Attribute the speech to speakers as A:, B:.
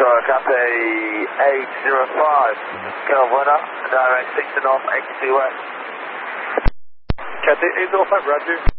A: Sure, copy 805. Winner, direct 6 North, 82 West.
B: Cathay 805, Roger.